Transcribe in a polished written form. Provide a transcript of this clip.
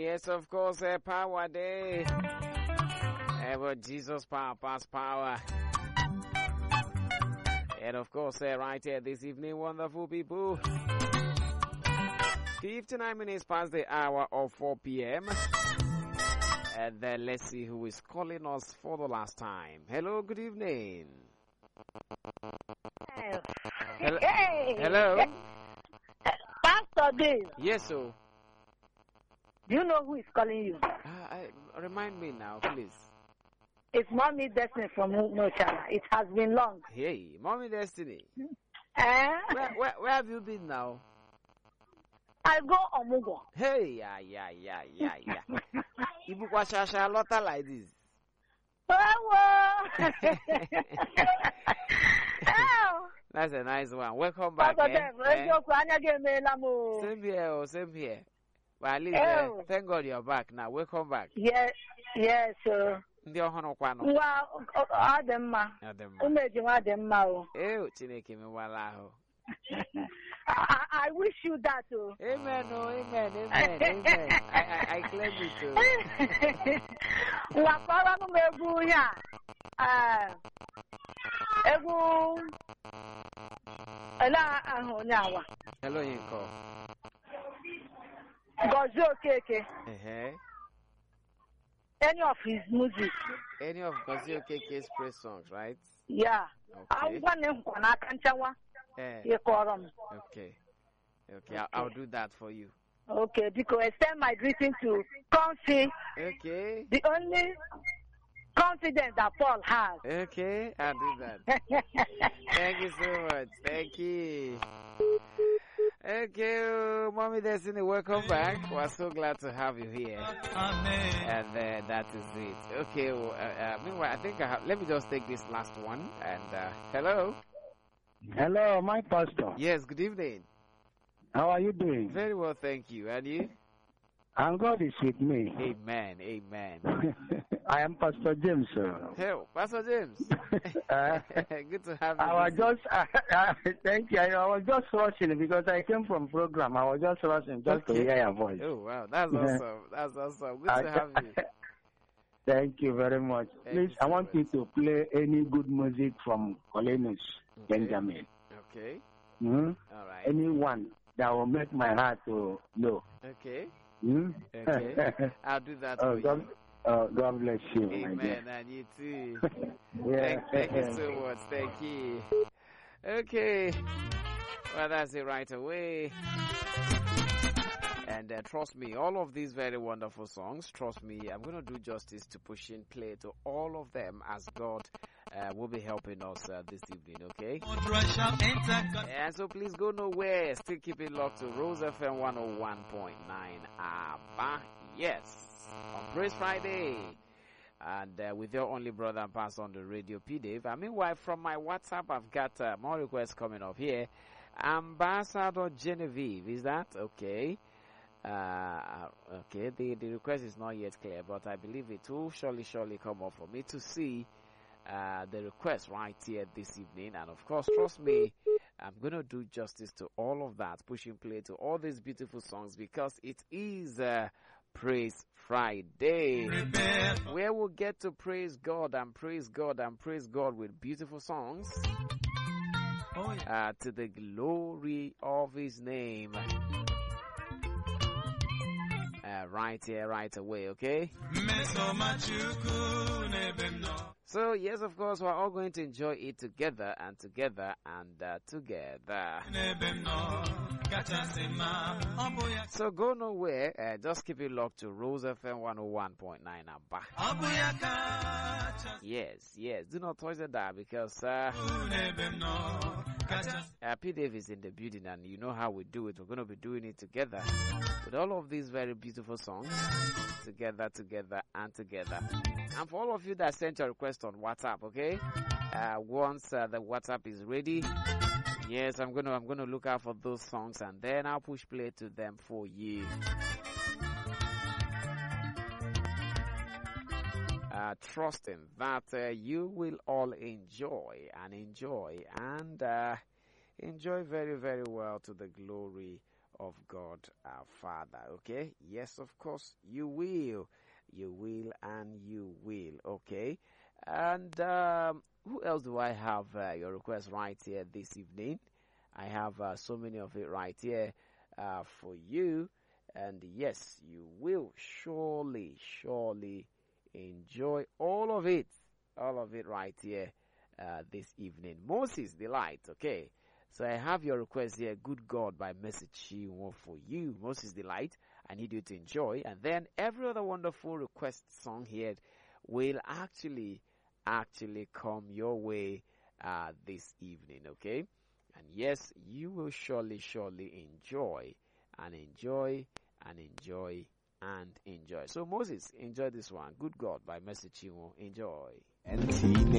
Yes, of course, Power Day. But Jesus power past power. And of course, right here this evening, wonderful people. 59 minutes past the hour of 4 p.m. And then let's see who is calling us for the last time. Hello, good evening. Hello. Hey. Hello. Pastor Dave. Yes, sir. Do you know who is calling you? Remind me now, please. It's Mommy Destiny from Nochana. It has been long. Hey, Mommy Destiny. Eh? Where have you been now? I go Omugo. Hey, yeah. Ibu kwa shasha lotta like this. Oh. That's a nice one. Welcome back. Pastor Eh? Dave, Same here, same here. But at least, thank God you're back now. Welcome back. yes, sir. Ndị ọhụrụ kwano. Ademma. Umejima Ademma. Chineke mewala ahụ. I wish you that too. Amen. I claim it too. Wakara no mebu ya. Egu ela ahụ nyawa. Hello, Yinko. Gozi Okeke. Any of his music. Any of Gozi Okeke's praise songs, right? Yeah. Okay. Okay, I'll do that for you. Okay, because extend my greeting to Confi. Okay. The only confidence that Paul has. Okay, I'll do that. Thank you so much. Thank you. Okay, Mommy Destiny, welcome back. We're so glad to have you here. And that is it. Okay, meanwhile, I think let me just take this last one. And hello. Hello, my pastor. Yes, good evening. How are you doing? Very well, thank you. And you? And God is with me. Amen. I am Pastor James, sir. Hey, Pastor James. Good to have you. Thank you. I was just rushing because I came from program. I was just rushing to hear your voice. Oh, wow. That's awesome. Good to have you. Thank you very much. Please, I want you to play any good music from Colinus Benjamin. Okay. Mm-hmm. All right. Anyone that will make my heart to know. Okay. Mm-hmm. Okay. I'll do that for you. God bless you. Amen. And you too. Yeah. Thank you so much. Thank you. Okay. Well, that's it right away. And trust me, all of these very wonderful songs, trust me, I'm going to do justice to push in play to all of them as God will be helping us this evening, okay? And so please go nowhere. Still keep it locked to Rose FM 101.9. Abba, yes, on Praise Friday. And with your only brother and pastor on the radio, P. Dave. Meanwhile, from my WhatsApp, I've got more requests coming up here. Ambassador Genevieve, is that okay? Okay, the request is not yet clear, but I believe it will surely come up for me to see the request right here this evening. And of course, trust me, I'm going to do justice to all of that, pushing play to all these beautiful songs, because it is Praise Friday, where we'll get to praise God and praise God and praise God with beautiful songs to the glory of His name. Right here, right away, okay? So, yes, of course, we're all going to enjoy it together and together and together. So, go nowhere. Just keep it locked to Rose FM 101.9 Abba. Yes. Do not touch the dial because P. Dave is in the building and you know how we do it. We're going to be doing it together with all of these very beautiful songs. Together, and together. And for all of you that sent your request on WhatsApp, okay? Once the WhatsApp is ready, yes, I'm gonna look out for those songs and then I'll push play to them for you. Trusting that you will all enjoy and enjoy very, very well to the glory of God our Father. Okay? Yes, of course, you will. You will and you will. Okay? And who else do I have your request right here this evening? I have so many of it right here for you. And yes, you will surely enjoy all of it right here this evening. Moses Delight, okay. So I have your request here, Good God by Message Chinwo for you, Moses Delight. I need you to enjoy. And then every other wonderful request song here will actually come your way this evening, okay? And yes, you will surely enjoy. So Moses, enjoy this one. Good God by Message Chinwo. Enjoy.